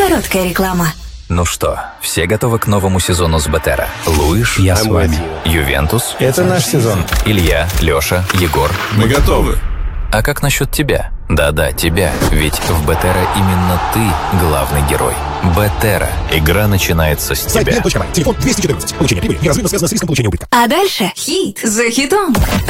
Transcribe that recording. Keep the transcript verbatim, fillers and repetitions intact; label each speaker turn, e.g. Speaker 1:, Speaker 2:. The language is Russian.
Speaker 1: Короткая реклама.
Speaker 2: Ну что, все готовы к новому сезону с Бетера? Луиш,
Speaker 3: Я с вами.
Speaker 2: Ювентус,
Speaker 3: Это наш сезон.
Speaker 2: Илья, Леша, Егор.
Speaker 4: Мы готовы.
Speaker 2: А как насчет тебя? Да-да, тебя. Ведь в Бетера именно ты главный герой. Бетера. Игра начинается с тебя.
Speaker 5: Сайт Телефон двести четырнадцать. Получение прибыли неразрывно связано с риском получения убытка.
Speaker 1: А дальше хит за хитом.